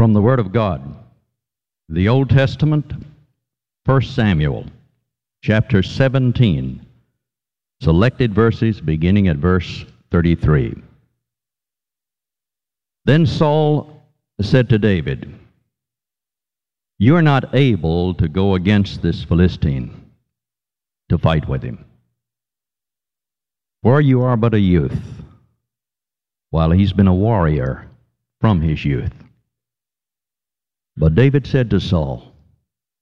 From the Word of God, the Old Testament, 1 Samuel, chapter 17, selected verses beginning at verse 33. Then Saul said to David, "You are not able to go against this Philistine to fight with him, for you are but a youth, while he's been a warrior from his youth." But David said to Saul,